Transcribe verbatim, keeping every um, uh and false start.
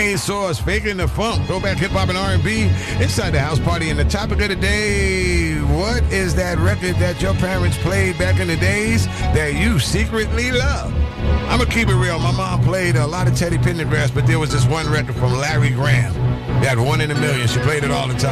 main source, Faking the Funk, throwback hip hop and R and B, inside the house party. And the topic of the day: what is that record that your parents played back in the days that you secretly love? I'm gonna keep it real. My mom played a lot of Teddy Pendergrass, but there was this one record from Larry Graham. That one in a million. She played it all the time.